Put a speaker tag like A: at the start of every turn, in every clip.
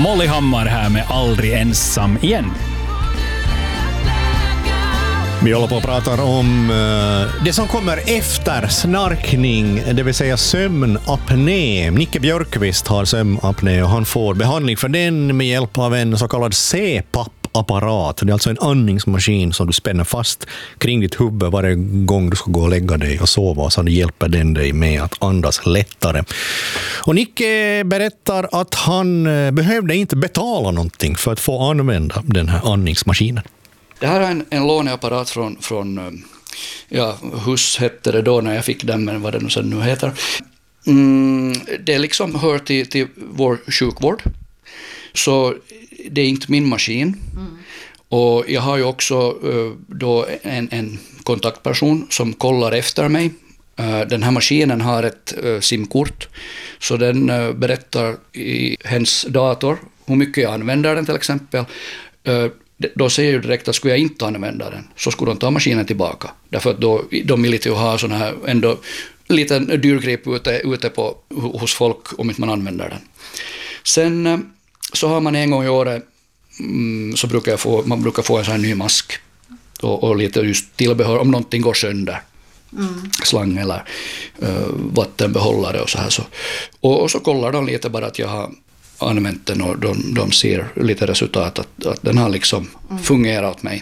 A: Molly Hammar här med Aldrig ensam igen.
B: Vi håller på att prata om det som kommer efter snarkning, det vill säga sömnapné. Nicke Björkqvist har sömnapné och han får behandling för den med hjälp av en så kallad CPAP-apparat. Det är alltså en andningsmaskin som du spänner fast kring ditt huvud varje gång du ska gå och lägga dig och sova, så det hjälper den dig med att andas lättare. Och Nicke berättar att han behövde inte betala någonting för att få använda den här andningsmaskinen.
C: Det här är en låneapparat från HUS hette det då när jag fick den, men vad det nu heter. Det liksom hör till vår sjukvård. Så det är inte min maskin. Och jag har ju också då en kontaktperson som kollar efter mig. Den här maskinen har ett SIM-kort. Så den berättar i hens dator hur mycket jag använder den till exempel. Då säger ju direkt att skulle jag inte använda den så skulle de ta maskinen tillbaka. Därför att då, de vill inte ha sån här ändå liten dyrgrip ute hos folk om inte man använder den. Sen så har man en gång i året så man brukar få en sån här ny mask och lite just tillbehör om någonting går sönder. Slang eller vattenbehållare och så här. Och så kollar de lite bara att jag har använt den och de ser lite resultat att den har liksom fungerat åt mig.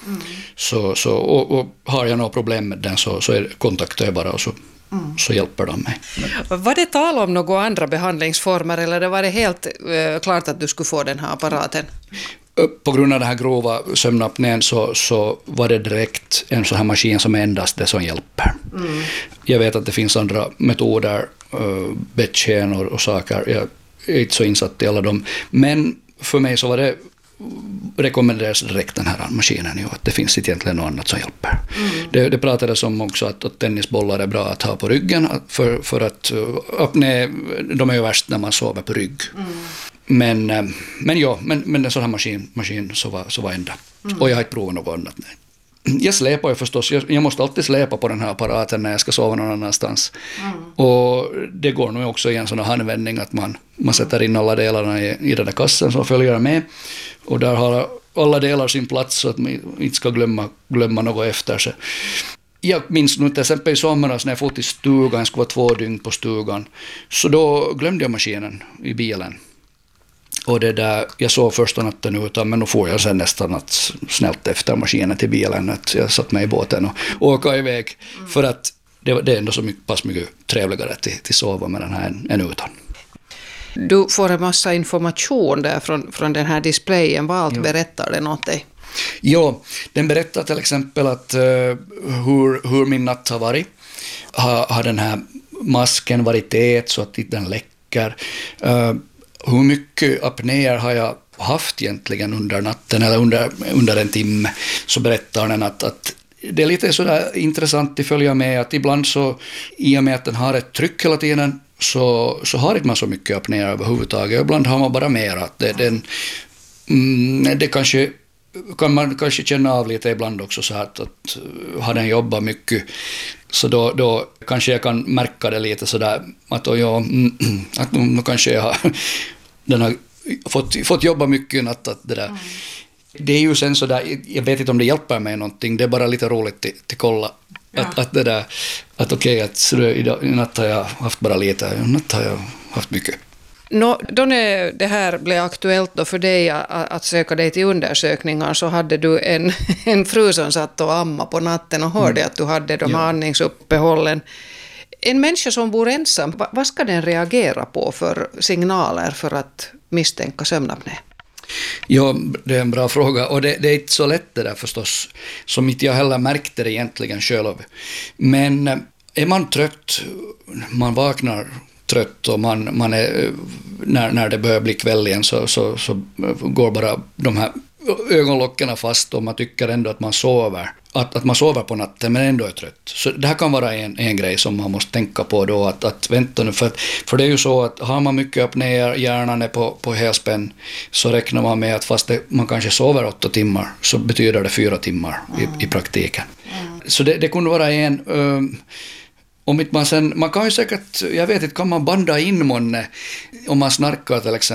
C: Och har jag några problem med den så kontaktar jag bara och så hjälper de mig.
D: Var det tal om några andra behandlingsformer eller var det helt klart att du skulle få den här apparaten?
C: På grund av den här grova sömnapnén så var det direkt en sån här maskin som är endast det som hjälper. Jag vet att det finns andra metoder, bettkänor och saker. Jag är inte så insatt i alla dem. Men för mig så var det rekommenderas direkt den här maskinen. Att det finns inte egentligen något annat som hjälper. Det pratades om också att tennisbollar är bra att ha på ryggen. För att apné, de är ju värst när man sover på rygg. Men en sån här maskin så var enda. Och jag har inte provat något annat. Nej. Jag släpar ju förstås. Jag måste alltid släpa på den här apparaten när jag ska sova någon annanstans. Och det går nog också i en sån här handvändning att man sätter in alla delarna i den där kassen som följer med. Och där har alla delar sin plats så att man inte ska glömma något efter sig. Jag minns nu till exempel i somras när jag fått till stugan, jag skulle vara 2 dygn på stugan. Så då glömde jag maskinen i bilen. Och det där, jag såg första natten utan, men då får jag sen nästan att snällt efter maskinen till bilen, att jag satt mig i båten och åka iväg. För att det är ändå så mycket trevligare till sova med den här än utan.
D: Du får en massa information där från den här displayen. Vad allt berättar den åt dig?
C: Ja, den berättar till exempel att hur min natt har varit. Har den här masken varit tät så att den läcker? Hur mycket apnéer har jag haft egentligen under natten eller under en timme, så berättar den att det är lite sådär intressant att följa med att ibland så i och med att den har ett tryck hela tiden så har inte man så mycket apnéer överhuvudtaget. Ibland har man bara mer att det kanske kan man kanske känna av lite ibland också så att har den jobbat mycket så då kanske jag kan märka det lite sådär att att nu kanske den har fått jobba mycket natt att det där. Det är ju sen sådär, jag vet inte om det hjälper mig någonting, det är bara lite roligt till kolla att det där, att okej, att i natt har jag haft bara lite, i natt har jag haft mycket.
D: Då när det här blev aktuellt då för dig att söka dig till undersökningar så hade du en fru som satt och amma på natten och hörde att du hade de här andningsuppehållen. En människa som bor ensam, vad ska den reagera på för signaler för att misstänka sömnapné?
C: Ja, det är en bra fråga och det är inte så lätt det där förstås, som inte jag heller märkte det egentligen själv. Men är man trött, man vaknar trött och man är, när det börjar bli kväll igen så går bara de här ögonlocken fast och man tycker ändå att man sover. Att man sover på natten men ändå är trött. Så det här kan vara en grej som man måste tänka på då, att vänta nu, för det är ju så att har man mycket apnéer, hjärnan är på helspänn, så räknar man med att fast man kanske sover 8 timmar så betyder det 4 timmar i praktiken. Så det kunde vara om inte man kan ju säkert, jag vet inte, kan man banda in månne om man snarkar till exempel.